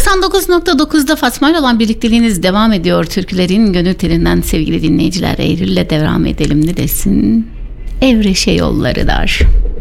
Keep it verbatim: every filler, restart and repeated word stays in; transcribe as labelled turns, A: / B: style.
A: doksan dokuz nokta dokuzda Fatma ile olan birlikteliğiniz devam ediyor. Türkülerin gönül telinden sevgili dinleyiciler. Eylül'le devam edelim, ne desin? Evreşe yolları dar.